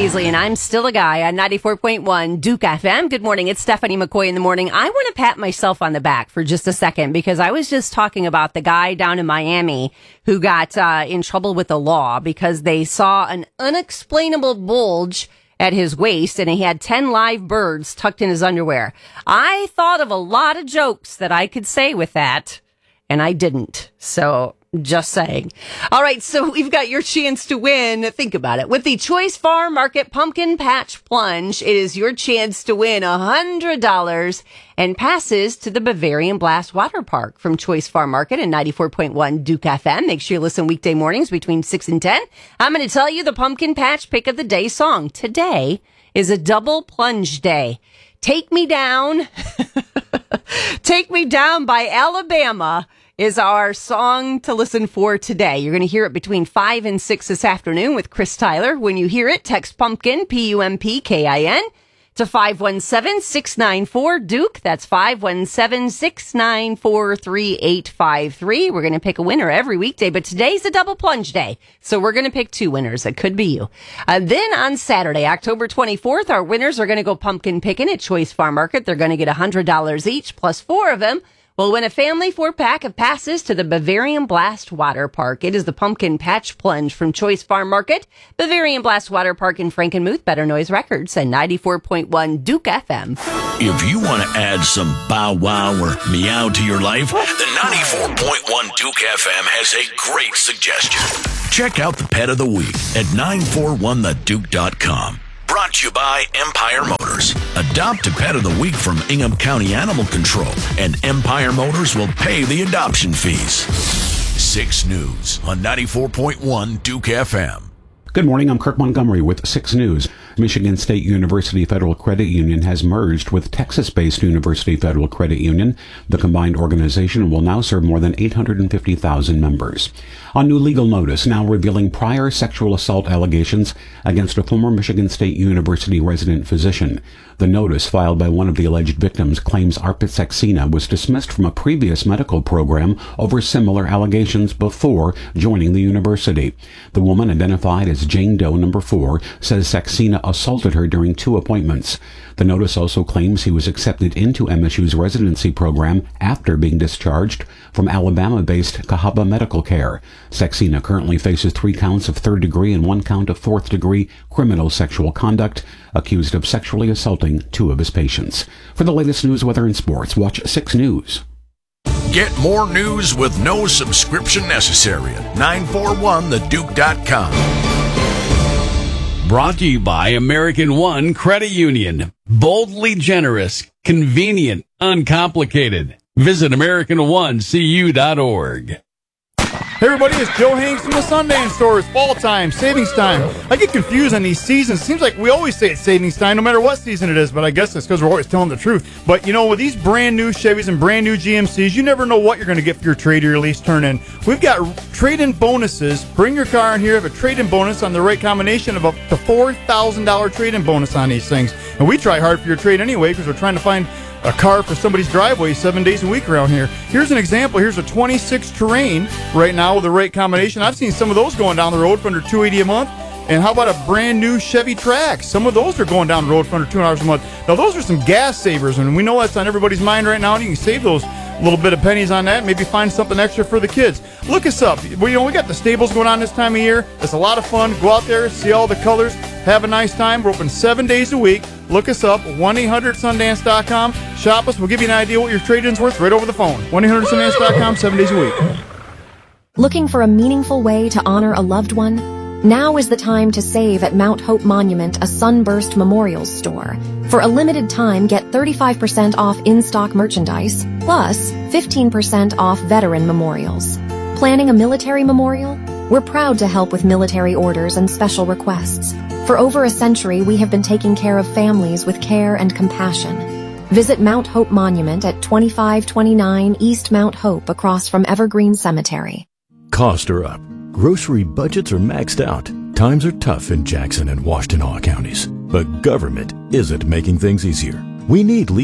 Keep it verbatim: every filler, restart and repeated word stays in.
Paisley, and I'm still a guy on ninety-four point one Duke F M. Good morning. It's Stephanie McCoy in the morning. I want to pat myself on the back for just a second because I was just talking about the guy down in Miami who got uh, in trouble with the law because they saw an unexplainable bulge at his waist and he had ten live birds tucked in his underwear. I thought of a lot of jokes that I could say with that, and I didn't. So just saying. All right, so we've got your chance to win. Think about it. With the Choice Farm Market Pumpkin Patch Plunge, it is your chance to win one hundred dollars and passes to the Bavarian Blast Water Park from Choice Farm Market and ninety-four point one Duke F M. Make sure you listen weekday mornings between six and ten. I'm going to tell you the Pumpkin Patch Pick of the Day song. Today is a double plunge day. Take Me Down. Take Me Down by Alabama is our song to listen for today. You're going to hear it between five and six this afternoon with Chris Tyler. When you hear it, text pumpkin, P U M P K I N, to five one seven, six nine four, Duke. That's five one seven, six nine four, three eight five three. We're going to pick a winner every weekday, but today's a double plunge day, so we're going to pick two winners. It could be you. Uh, then on Saturday, October twenty-fourth, our winners are going to go pumpkin picking at Choice Farm Market. They're going to get one hundred dollars each, plus four of them will win a family four-pack of passes to the Bavarian Blast Water Park. It is the Pumpkin Patch Plunge from Choice Farm Market, Bavarian Blast Water Park in Frankenmuth, Better Noise Records, and ninety-four point one Duke F M. If you want to add some bow wow or meow to your life, the ninety-four point one Duke F M has a great suggestion. Check out the Pet of the Week at nine four one the duke dot com. Brought to you by Empire Motors. Adopt a Pet of the Week from Ingham County Animal Control, and Empire Motors will pay the adoption fees. six News on ninety-four point one Duke F M. Good morning, I'm Kirk Montgomery with six News. Michigan State University Federal Credit Union has merged with Texas-based University Federal Credit Union. The combined organization will now serve more than eight hundred fifty thousand members. A new legal notice now revealing prior sexual assault allegations against a former Michigan State University resident physician. The notice, filed by one of the alleged victims, claims Arpit Saxena was dismissed from a previous medical program over similar allegations before joining the university. The woman, identified as Jane Doe number four, says Saxena assaulted her during two appointments. The notice also claims he was accepted into M S U's residency program after being discharged from Alabama-based Cahaba Medical Care. Saxena currently faces three counts of third-degree and one count of fourth-degree criminal sexual conduct, accused of sexually assaulting two of his patients. For the latest news, weather, and sports, watch six News. Get more news with no subscription necessary at nine four one the duke dot com. Brought to you by American One Credit Union. Boldly generous, convenient, uncomplicated. Visit American One C U dot org. Hey everybody, it's Joe Hanks from the Sundance Store. It's fall time, savings time. I get confused on these seasons. Seems like we always say it's savings time no matter what season it is, but I guess it's because we're always telling the truth. But you know, with these brand new Chevys and brand new G M Cs, you never know what you're going to get for your trade or your lease turn-in. We've got trade-in bonuses. Bring your car in here, have a trade-in bonus on the right combination of up to four thousand dollars trade-in bonus on these things. And we try hard for your trade anyway because we're trying to find a car for somebody's driveway seven days a week around here. Here's an example. Here's a twenty-six Terrain right now with the right combination. I've seen some of those going down the road for under two hundred eighty dollars a month. And how about a brand new Chevy Trax? Some of those are going down the road for under two hundred dollars a month. Now, those are some gas savers, and we know that's on everybody's mind right now, and you can save those little bit of pennies on that, maybe find something extra for the kids. Look us up. We, you know, we got the stables going on this time of year. It's a lot of fun. Go out there, see all the colors, have a nice time. We're open seven days a week. Look us up, one eight hundred sundance dot com. Shop us. We'll give you an idea what your trade-in's worth right over the phone. one eight hundred sundance dot com, seven days a week. Looking for a meaningful way to honor a loved one? Now is the time to save at Mount Hope Monument, a Sunburst Memorials store. For a limited time, get thirty-five percent off in-stock merchandise, plus fifteen percent off veteran memorials. Planning a military memorial? We're proud to help with military orders and special requests. For over a century, we have been taking care of families with care and compassion. Visit Mount Hope Monument at twenty-five twenty-nine East Mount Hope across from Evergreen Cemetery. Costs are up. Grocery budgets are maxed out. Times are tough in Jackson and Washtenaw counties. But government isn't making things easier. We need